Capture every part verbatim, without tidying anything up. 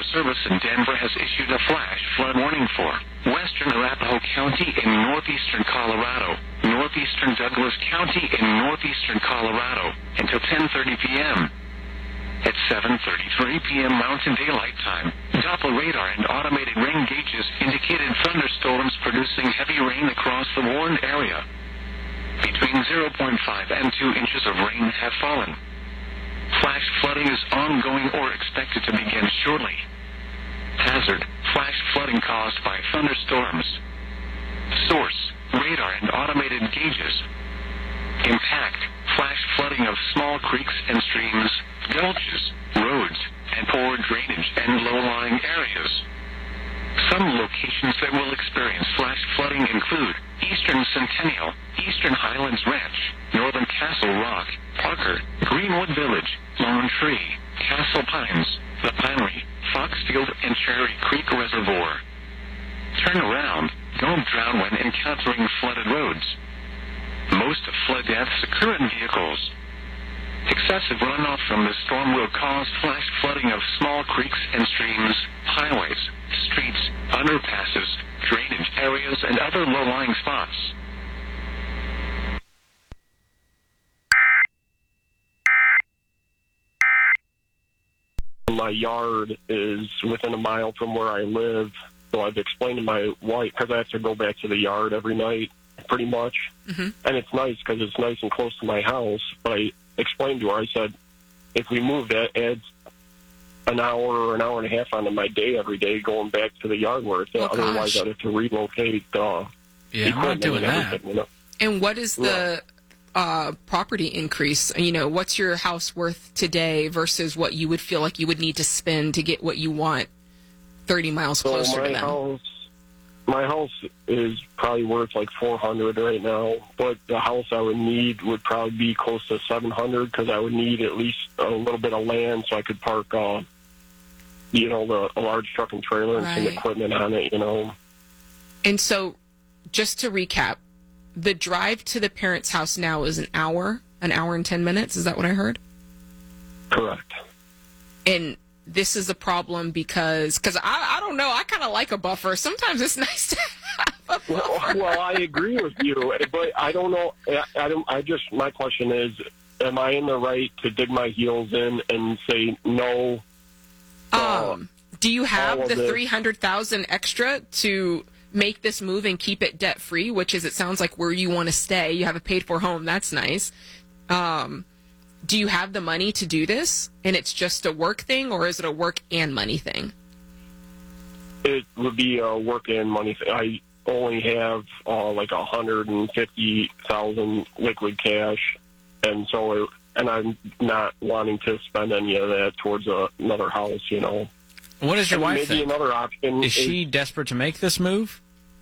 Weather Service in Denver has issued a flash flood warning for western Arapahoe County in northeastern Colorado, northeastern Douglas County in northeastern Colorado until ten thirty p.m. At seven thirty-three p.m. Mountain Daylight Time, Doppler radar and automated rain gauges indicated thunderstorms producing heavy rain across the warned area. Between zero point five and two inches of rain have fallen. Flash flooding is ongoing or expected to begin shortly. Hazard, flash flooding caused by thunderstorms. Source, radar and automated gauges. Impact, flash flooding of small creeks and streams, gulches, roads, and poor drainage and low-lying areas. Some locations that will experience flash flooding include Eastern Centennial, Eastern Highlands Ranch, Northern Castle Rock, Parker, Greenwood Village, Lone Tree, Castle Pines, The Pinery, Foxfield, and Cherry Creek Reservoir. Turn around. Don't drown when encountering flooded roads. Most of flood deaths occur in vehicles. Excessive runoff from the storm will cause flash flooding of small creeks and streams, highways, streets, underpasses, drainage areas, and other low-lying spots. My yard is within a mile from where I live, so I've explained to my wife, because I have to go back to the yard every night, pretty much. Mm-hmm. And it's nice because it's nice and close to my house, but I explained to her, I said, if we move that, adds an hour or an hour and a half onto my day every day going back to the yard work. Oh, Otherwise, I'd have to relocate uh, yeah, I'm not doing that. You know? And what is the uh, property increase? You know, what's your house worth today versus what you would feel like you would need to spend to get what you want thirty miles so closer my to them? House, my house is probably worth like four hundred right now, but the house I would need would probably be close to seven hundred because I would need at least a little bit of land so I could park, uh, you know, the, a large truck and trailer and some Right. equipment on it, you know. And so, just to recap, the drive to the parents' house now is an hour, an hour and ten minutes. Is that what I heard? Correct. And this is a problem because, because I, I don't know, I kind of like a buffer. Sometimes it's nice to have a buffer. Well, well, I agree with you, but I don't know. I, I don't. I just my question is, am I in the right to dig my heels in and say no? Uh, Um, do you all have of the this- three hundred thousand extra to make this move and keep it debt free? Which is, it sounds like where you want to stay. You have a paid for home. That's nice. Um, do you have the money to do this? And it's just a work thing, or is it a work and money thing? It would be a work and money thing. I only have uh, like a hundred and fifty thousand liquid cash, and so it, and I'm not wanting to spend any of that towards a, another house. You know. What does your And wife maybe think? another option Is she desperate to make this move?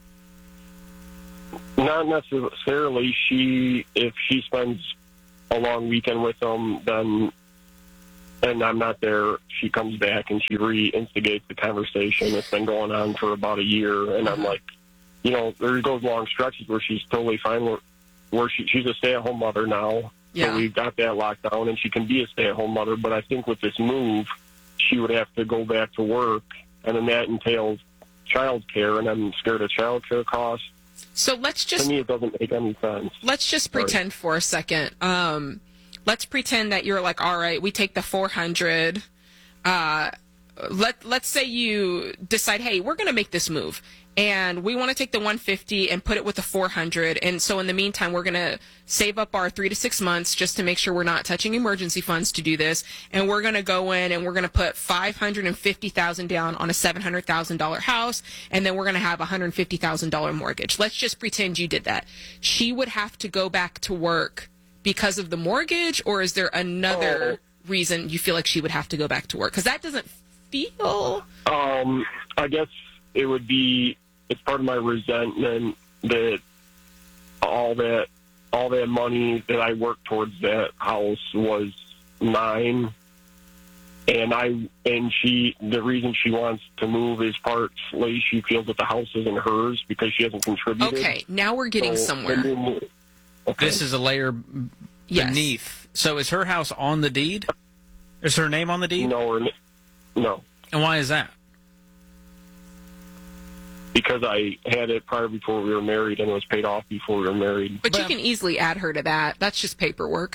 Not necessarily. She, if she spends a long weekend with them, then, and I'm not there, she comes back and she re-instigates the conversation. It's been going on for about a year, and I'm like, you know, there goes long stretches where she's totally fine. Where, where she, she's a stay-at-home mother now, Yeah. so we've got that locked down, and she can be a stay-at-home mother. But I think with this move, she would have to go back to work, and then that entails child care, and I'm scared of child care costs. So let's To just me, it doesn't make any sense. let's just pretend for a second. Um, let's pretend that you're like, all right, we take the four hundred. Uh, let let's say you decide, hey, we're going to make this move, and we want to take the one fifty and put it with the four hundred. And so in the meantime, we're going to save up our three to six months just to make sure we're not touching emergency funds to do this. And we're going to go in and we're going to put five hundred fifty thousand dollars down on a seven hundred thousand dollars house. And then we're going to have a one hundred fifty thousand dollars mortgage. Let's just pretend you did that. She would have to go back to work because of the mortgage, or is there another Oh. reason you feel like she would have to go back to work? Because that doesn't feel... Um, I guess it would be, it's part of my resentment that all that all that money that I worked towards that house was mine, and I and she the reason she wants to move is partly she feels that the house isn't hers because she hasn't contributed. Okay, now we're getting So, somewhere. when you move- okay. This is a layer Yes. beneath. So is her house on the deed? Is her name on the deed? no or n- no. And why is that? Because I had it prior before we were married, and it was paid off before we were married. But you can easily add her to that. That's just paperwork.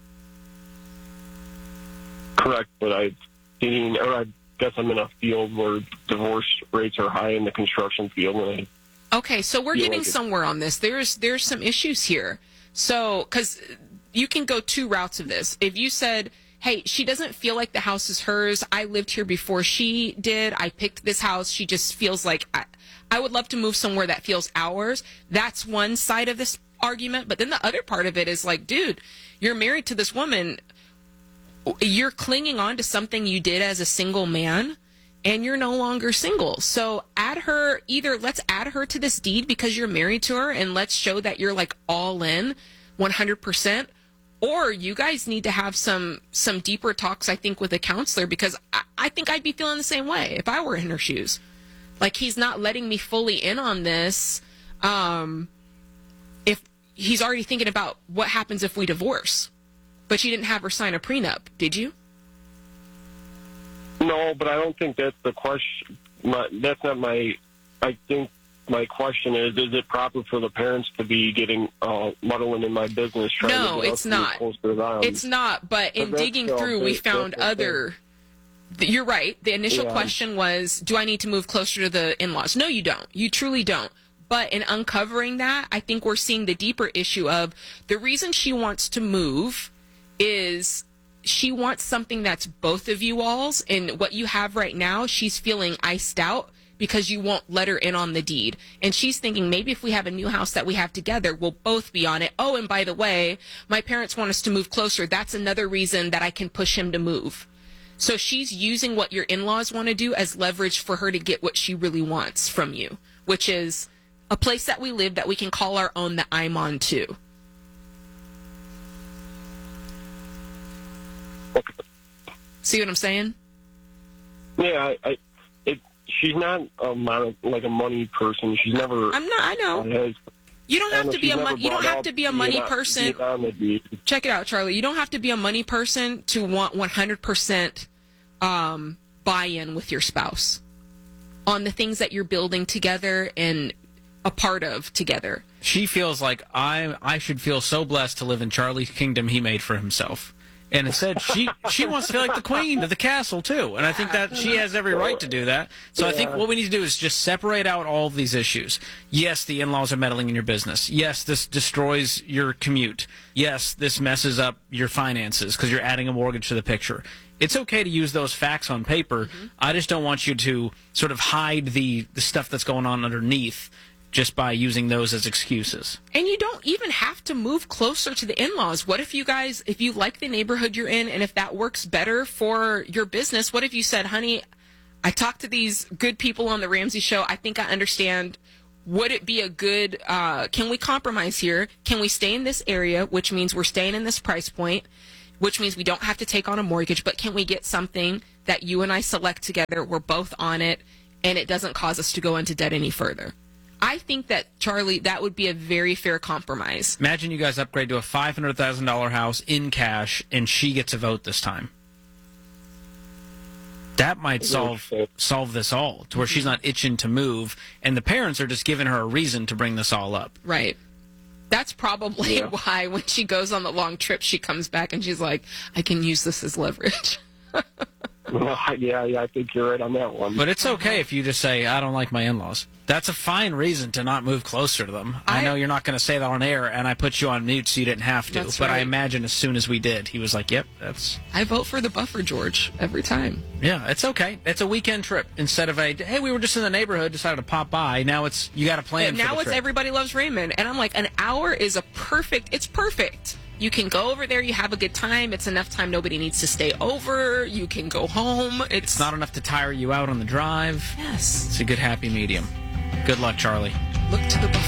Correct, but I've seen, or I guess I'm in a field where divorce rates are high in the construction field, and I Okay, so we're feel getting like it- somewhere on this. There's there's some issues here. So, because you can go two routes of this. If you said, hey, she doesn't feel like the house is hers. I lived here before she did. I picked this house. She just feels like I, I would love to move somewhere that feels ours. That's one side of this argument. But then the other part of it is like, dude, you're married to this woman. You're clinging on to something you did as a single man, and you're no longer single. So add her, either let's add her to this deed because you're married to her, and let's show that you're like all in one hundred percent. Or you guys need to have some some deeper talks, I think, with a counselor, because I, I think I'd be feeling the same way if I were in her shoes. Like, he's not letting me fully in on this. Um, if he's already thinking about what happens if we divorce. But you didn't have her sign a prenup, did you? No, but I don't think that's the question. My, that's not my. I think my question is: is it proper for the parents to be getting uh, muddling in my business? Trying No, to get it's us to be not. closer to them? It's not, but in But that's digging still through, we big- found that's the thing. other... th- You're right. The initial Yeah. question was, do I need to move closer to the in-laws? No, you don't. You truly don't. But in uncovering that, I think we're seeing the deeper issue of the reason she wants to move is she wants something that's both of you all's, and what you have right now, she's feeling iced out because you won't let her in on the deed. And she's thinking, maybe if we have a new house that we have together, we'll both be on it. Oh, and by the way, my parents want us to move closer. That's another reason that I can push him to move. So she's using what your in-laws want to do as leverage for her to get what she really wants from you, which is a place that we live that we can call our own, that I'm on too. See what I'm saying? Yeah, I. I it, she's not a mon- like a money person. She's never. I'm not, I know. Has, You don't I have know to be she's a never mon- you don't brought have up to be a being money on- person. being on the deed. Check it out, Charlie. You don't have to be a money person to want one hundred percent um, buy-in with your spouse on the things that you're building together and a part of together. She feels like I I should feel so blessed to live in Charlie's kingdom he made for himself. And instead, she she wants to feel like the queen of the castle, too. And I think that she has every right to do that. So I think what we need to do is just separate out all of these issues. Yes, the in-laws are meddling in your business. Yes, this destroys your commute. Yes, this messes up your finances because you're adding a mortgage to the picture. It's okay to use those facts on paper. Mm-hmm. I just don't want you to sort of hide the, the stuff that's going on underneath just by using those as excuses. And you don't even have to move closer to the in-laws. What if you guys, if you like the neighborhood you're in and if that works better for your business, what if you said, honey, I talked to these good people on the Ramsey show. I think I understand. Would it be a good, uh, can we compromise here? Can we stay in this area, which means we're staying in this price point, which means we don't have to take on a mortgage, but can we get something that you and I select together, we're both on it, and it doesn't cause us to go into debt any further? I think that, Charlie, that would be a very fair compromise. Imagine you guys upgrade to a five hundred thousand dollars house in cash, and she gets a vote this time. That might solve solve this all, to where she's not itching to move, and the parents are just giving her a reason to bring this all up. Right. That's probably Yeah. why when she goes on the long trip, she comes back and she's like, I can use this as leverage. yeah, yeah, I think you're right on that one. But it's okay if you just say, I don't like my in-laws. That's a fine reason to not move closer to them. I, I- know you're not going to say that on air, and I put you on mute so you didn't have to. That's but I right. imagine as soon as we did, he was like, yep, that's... I vote for the buffer, George, every time. Yeah, it's okay. It's a weekend trip. Instead of a, hey, we were just in the neighborhood, decided to pop by. Now it's, you got a plan And for now the it's trip. Everybody Loves Raymond. And I'm like, an hour is a perfect, it's perfect. You can go over there, you have a good time. It's enough time nobody needs to stay over. You can go home. It's, It's not enough to tire you out on the drive. Yes. It's a good happy medium. Good luck, Charlie. Look to the buffer.